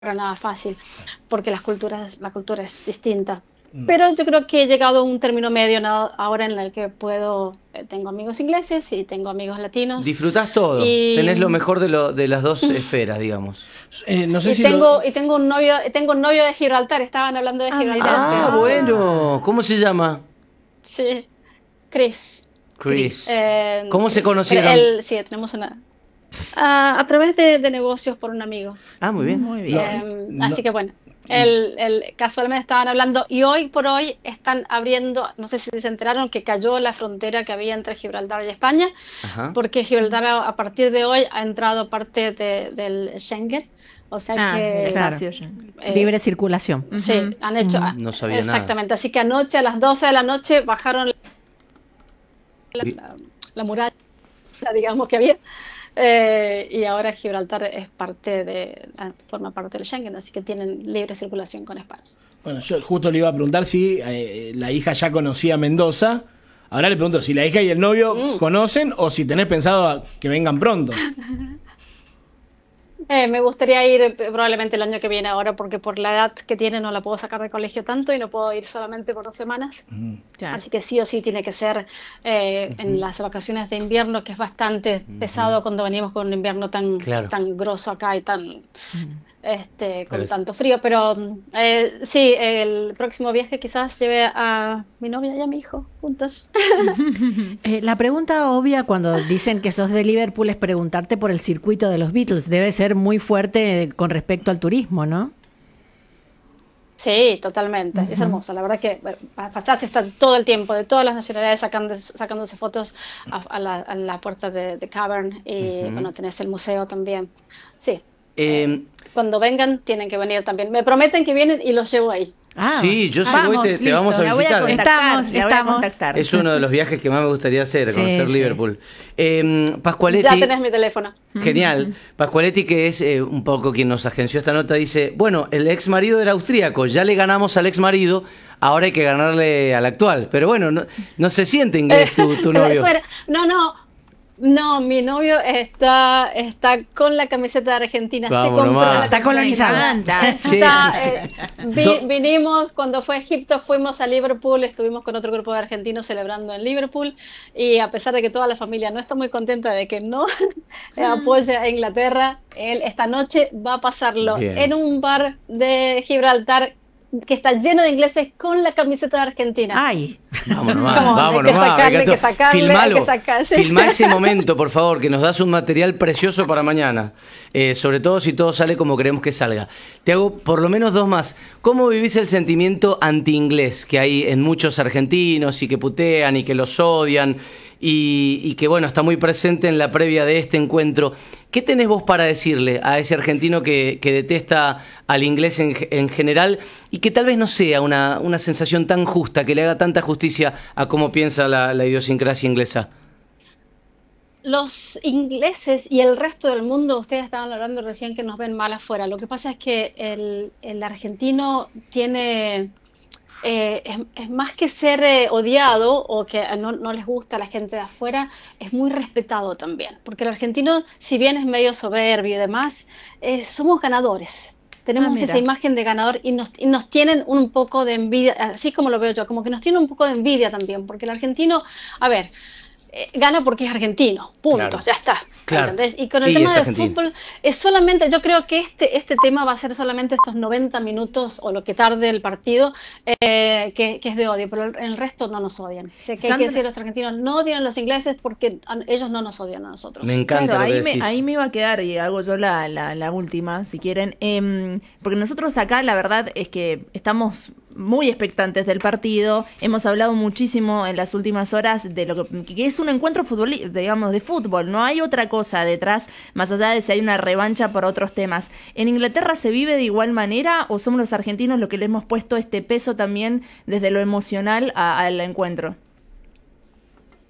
para nada fácil, porque la cultura es distinta. Pero yo creo que he llegado a un término medio ahora en el que tengo amigos ingleses y tengo amigos latinos. Disfrutás todo, Y, tenés lo mejor de las dos esferas, digamos. No sé y si tengo un novio de Gibraltar, estaban hablando de Gibraltar. Ah, pero- bueno, ¿cómo se llama? Sí, Chris. Chris. Eh, ¿Cómo se Chris. conocieron? Sí, tenemos a través de negocios por un amigo. Ah, muy bien. Muy bien. Así que bueno, casualmente estaban hablando y hoy por hoy están abriendo, no sé si se enteraron que cayó la frontera que había entre Gibraltar y España, Ajá. porque Gibraltar a partir de hoy ha entrado parte del Schengen, o sea que claro. Libre circulación. sí, han hecho No sabía exactamente, así que anoche a las 12 de la noche bajaron Vi- la muralla, digamos que había. Y ahora Gibraltar forma parte del Schengen, así que tienen libre circulación con España. Bueno, yo justo le iba a preguntar si la hija ya conocía Mendoza. Ahora le pregunto si la hija y el novio conocen o si tenés pensado que vengan pronto. Me gustaría ir probablemente el año que viene ahora, porque por la edad que tiene no la puedo sacar de colegio tanto y no puedo ir solamente por 2 semanas. Claro. Así que sí o sí tiene que ser en las vacaciones de invierno, que es bastante pesado cuando venimos con un invierno tan, Claro. tan grosso acá y tan con Parece. tanto frío. Pero sí, el próximo viaje quizás lleve a mi novia y a mi hijo juntos. La pregunta obvia cuando dicen que sos de Liverpool es preguntarte por el circuito de los Beatles. Debe ser muy fuerte con respecto al turismo, ¿no? Sí, totalmente. Es hermoso. La verdad que bueno, pasás están todo el tiempo de todas las nacionalidades sacándose fotos a la puerta de Cavern y bueno, tenés el museo también. Sí. Cuando vengan tienen que venir también. Me prometen que vienen y los llevo ahí. Sí, yo si voy te vamos a La voy a visitar. contactar, Estamos. la voy a contactar. Es uno de los viajes que más me gustaría hacer, Sí, conocer sí. Liverpool. Pascualetti, Ya tenés mi teléfono. genial. Pascualetti, que es un poco quien nos agenció esta nota, dice, bueno, el ex marido del austríaco, ya le ganamos al ex marido, ahora hay que ganarle al actual. Pero bueno, no se siente inglés tu novio. No, mi novio está con la camiseta de Argentina. Vamos se compró nomás. la Está colonizado. Me Está, vinimos, cuando fue a Egipto, fuimos a Liverpool, estuvimos con otro grupo de argentinos celebrando en Liverpool y a pesar de que toda la familia no está muy contenta de que no apoya a Inglaterra, él esta noche va a pasarlo Bien. en un bar de Gibraltar que está lleno de ingleses con la camiseta de Argentina. Ay, Vamos nomás, Como, vamos hay que nomás. sacarle, hay que sacarle, Filmalo, hay que sacar, sí. filmá ese momento, por favor, que nos das un material precioso para mañana. Sobre todo si todo sale como queremos que salga. Te hago por lo menos dos más. ¿Cómo vivís el sentimiento anti-inglés que hay en muchos argentinos y que putean y que los odian y que, bueno, está muy presente en la previa de este encuentro? ¿Qué tenés vos para decirle a ese argentino que detesta al inglés en general y que tal vez no sea una sensación tan justa, que le haga tanta justicia a cómo piensa la idiosincrasia inglesa? Los ingleses y el resto del mundo, ustedes estaban hablando recién que nos ven mal afuera. Lo que pasa es que el argentino tiene, es más que ser odiado o que no les gusta a la gente de afuera, es muy respetado también. Porque el argentino, si bien es medio soberbio y demás, somos ganadores. Tenemos mira. esa imagen de ganador y nos tienen un poco de envidia, así como lo veo yo, como que nos tienen un poco de envidia también, porque el argentino, a ver, gana porque es argentino, punto, Claro. ya está. Claro. ¿Entendés? Y con el Y tema es del argentino. fútbol, es solamente, yo creo que este tema va a ser solamente estos 90 minutos o lo que tarde el partido, que es de odio, pero el resto no nos odian. O sea, que hay que Sandra- decir, los argentinos no odian a los ingleses porque ellos no nos odian a nosotros. Me encanta Claro, lo que ahí decís. ahí me iba a quedar y hago yo la última, si quieren. Porque nosotros acá, la verdad es que estamos muy expectantes del partido. Hemos hablado muchísimo en las últimas horas de lo que es un encuentro digamos, de fútbol. No hay otra cosa detrás, más allá de si hay una revancha por otros temas. ¿En Inglaterra se vive de igual manera o somos los argentinos los que le hemos puesto este peso también desde lo emocional al encuentro?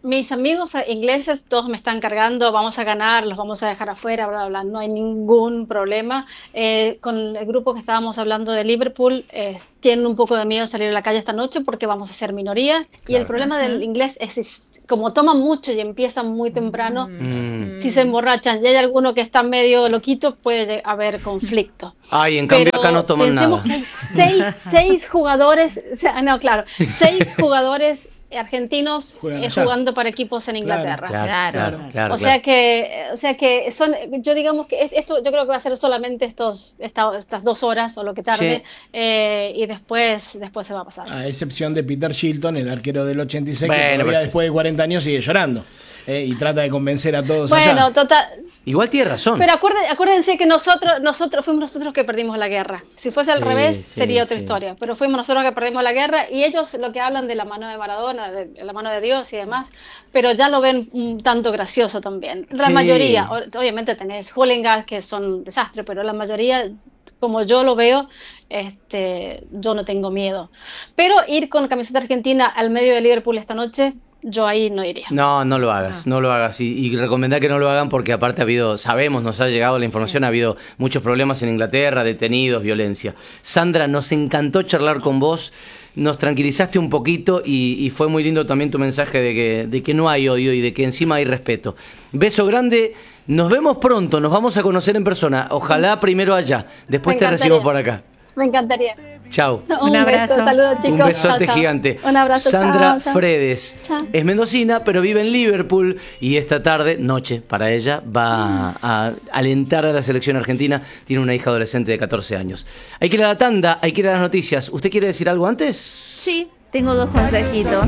mis amigos ingleses todos me están cargando, vamos a ganar, los vamos a dejar afuera, bla, bla, bla, no hay ningún problema. Con el grupo que estábamos hablando de Liverpool, tienen un poco de miedo salir a la calle esta noche porque vamos a ser minoría. Y el problema del inglés es como toman mucho y empiezan muy temprano, si se emborrachan y hay alguno que está medio loquito, puede haber conflicto. Ay, en cambio acá no toman nada. Que hay seis jugadores, o sea, no, claro, 6 jugadores argentinos jugando para equipos en Inglaterra. Claro. O sea que son, yo digamos que esto, yo creo que va a ser solamente estas 2 horas o lo que tarde, y después se va a pasar. A excepción de Peter Shilton, el arquero del 86, que Bueno, todavía pues después de 40 años sigue llorando, y trata de convencer a todos Bueno, allá. total. Igual tiene razón. Pero acuérdense que nosotros fuimos nosotros que perdimos la guerra. Si fuese al revés, sería otra historia. Pero fuimos nosotros que perdimos la guerra, y ellos lo que hablan de la mano de Maradona, de la mano de Dios y demás, pero ya lo ven un tanto gracioso también. La mayoría, obviamente tenés hooligans que son un desastre, pero la mayoría, como yo lo veo, yo no tengo miedo. Pero ir con camiseta argentina al medio de Liverpool esta noche, yo ahí no iría. No lo hagas, no lo hagas. Y recomendá que no lo hagan porque aparte nos ha llegado la información, ha habido muchos problemas en Inglaterra, detenidos, violencia. Sandra, nos encantó charlar con vos, nos tranquilizaste un poquito y fue muy lindo también tu mensaje de que no hay odio y de que encima hay respeto. Beso grande, nos vemos pronto, nos vamos a conocer en persona, ojalá primero allá, después te recibimos por acá. Me encantaría. Chao. Un abrazo. Saludos, chicos. Un besote chao. gigante. Un abrazo. Sandra chao. Fredes. Chao. Es mendocina, pero vive en Liverpool y esta noche para ella, va a alentar a la selección argentina. Tiene una hija adolescente de 14 años. Hay que ir a la tanda, hay que ir a las noticias. ¿Usted quiere decir algo antes? Sí, tengo 2 consejitos.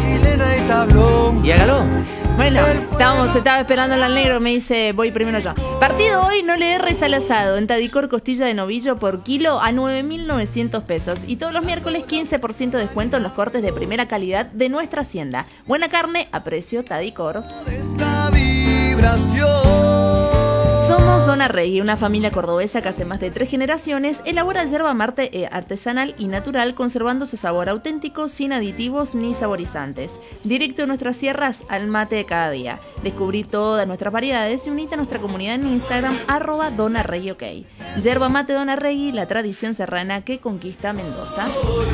Y hágalo. Bueno, estaba esperando al negro, me dice, voy primero yo. Partido hoy, no le erres al asado. En Tadicor, costilla de novillo por kilo a 9.900 pesos. Y todos los miércoles 15% de descuento en los cortes de primera calidad de nuestra hacienda. Buena carne a precio Tadicor. Somos Dona Regui, una familia cordobesa que hace más de 3 generaciones elabora yerba mate artesanal y natural, conservando su sabor auténtico sin aditivos ni saborizantes. Directo de nuestras sierras al mate de cada día. Descubrí todas nuestras variedades y unite a nuestra comunidad en Instagram @DonaRegui OK. Yerba mate Dona Regui, la tradición serrana que conquista Mendoza.